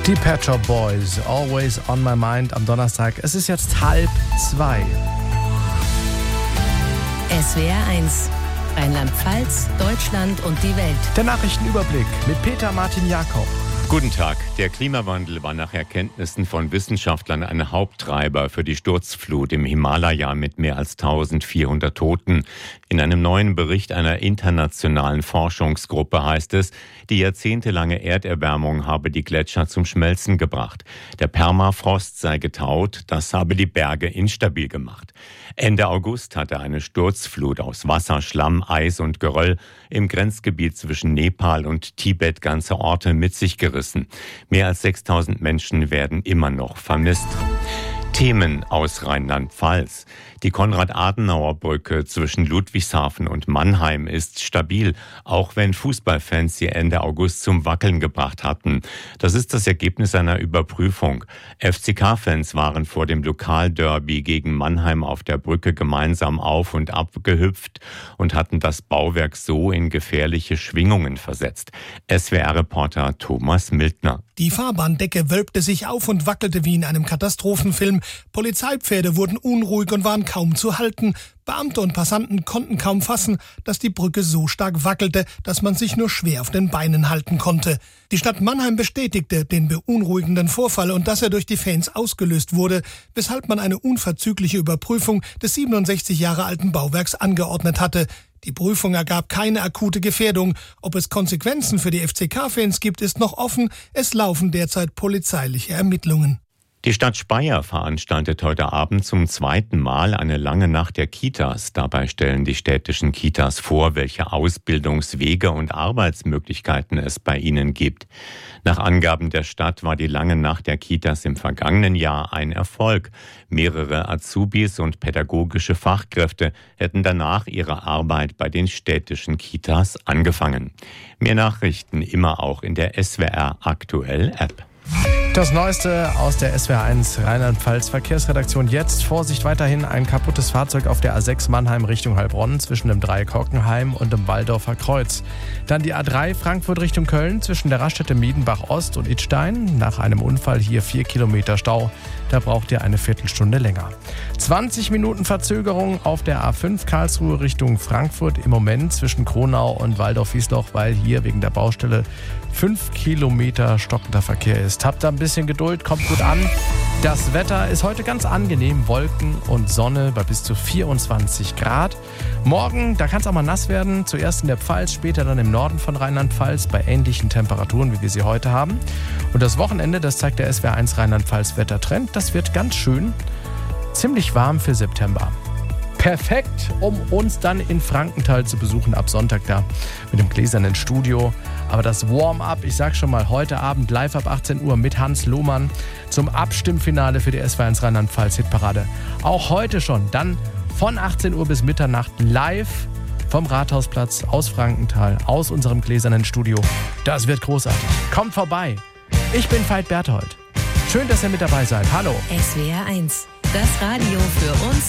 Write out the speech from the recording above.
Die Pet Shop Boys, Always on My Mind am Donnerstag. Es ist jetzt 1:30. SWR 1, Rheinland-Pfalz, Deutschland und die Welt. Der Nachrichtenüberblick mit Peter Martin Jakob. Guten Tag. Der Klimawandel war nach Erkenntnissen von Wissenschaftlern ein Haupttreiber für die Sturzflut im Himalaya mit mehr als 1400 Toten. In einem neuen Bericht einer internationalen Forschungsgruppe heißt es, die jahrzehntelange Erderwärmung habe die Gletscher zum Schmelzen gebracht. Der Permafrost sei getaut, das habe die Berge instabil gemacht. Ende August hatte eine Sturzflut aus Wasser, Schlamm, Eis und Geröll im Grenzgebiet zwischen Nepal und Tibet ganze Orte mit sich gerissen. Mehr als 6000 Menschen werden immer noch vermisst. Themen aus Rheinland-Pfalz. Die Konrad-Adenauer-Brücke zwischen Ludwigshafen und Mannheim ist stabil, auch wenn Fußballfans sie Ende August zum Wackeln gebracht hatten. Das ist das Ergebnis einer Überprüfung. FCK-Fans waren vor dem Lokalderby gegen Mannheim auf der Brücke gemeinsam auf und ab gehüpft und hatten das Bauwerk so in gefährliche Schwingungen versetzt. SWR-Reporter Thomas Mildner. Die Fahrbahndecke wölbte sich auf und wackelte wie in einem Katastrophenfilm. Polizeipferde wurden unruhig und waren kaum zu halten. Beamte und Passanten konnten kaum fassen, dass die Brücke so stark wackelte, dass man sich nur schwer auf den Beinen halten konnte. Die Stadt Mannheim bestätigte den beunruhigenden Vorfall und dass er durch die Fans ausgelöst wurde, weshalb man eine unverzügliche Überprüfung des 67 Jahre alten Bauwerks angeordnet hatte. Die Prüfung ergab keine akute Gefährdung. Ob es Konsequenzen für die FCK-Fans gibt, ist noch offen. Es laufen derzeit polizeiliche Ermittlungen. Die Stadt Speyer veranstaltet heute Abend zum zweiten Mal eine lange Nacht der Kitas. Dabei stellen die städtischen Kitas vor, welche Ausbildungswege und Arbeitsmöglichkeiten es bei ihnen gibt. Nach Angaben der Stadt war die lange Nacht der Kitas im vergangenen Jahr ein Erfolg. Mehrere Azubis und pädagogische Fachkräfte hätten danach ihre Arbeit bei den städtischen Kitas angefangen. Mehr Nachrichten immer auch in der SWR Aktuell App. Das Neueste aus der SWR1 Rheinland-Pfalz Verkehrsredaktion. Jetzt Vorsicht, weiterhin ein kaputtes Fahrzeug auf der A6 Mannheim Richtung Heilbronn zwischen dem Dreieck Hockenheim und dem Waldorfer Kreuz. Dann die A3 Frankfurt Richtung Köln zwischen der Raststätte Miedenbach Ost und Idstein. Nach einem Unfall hier 4 Kilometer Stau. Da braucht ihr eine Viertelstunde länger. 20 Minuten Verzögerung auf der A5 Karlsruhe Richtung Frankfurt im Moment zwischen Kronau und Waldorf-Wiesloch, weil hier wegen der Baustelle 5 Kilometer stockender Verkehr ist. Habt da ein bisschen Geduld, kommt gut an. Das Wetter ist heute ganz angenehm, Wolken und Sonne bei bis zu 24 Grad. Morgen, da kann es auch mal nass werden, zuerst in der Pfalz, später dann im Norden von Rheinland-Pfalz bei ähnlichen Temperaturen, wie wir sie heute haben. Und das Wochenende, das zeigt der SWR1 Rheinland-Pfalz Wettertrend, das wird ganz schön, ziemlich warm für September. Perfekt, um uns dann in Frankenthal zu besuchen ab Sonntag da mit dem gläsernen Studio. Aber das Warm-up, ich sag schon mal, heute Abend live ab 18 Uhr mit Hans Lohmann zum Abstimmfinale für die SWR1 Rheinland-Pfalz Hitparade. Auch heute schon, dann von 18 Uhr bis Mitternacht live vom Rathausplatz aus Frankenthal, aus unserem gläsernen Studio. Das wird großartig. Kommt vorbei. Ich bin Veit Berthold. Schön, dass ihr mit dabei seid. Hallo. SWR 1, das Radio für uns.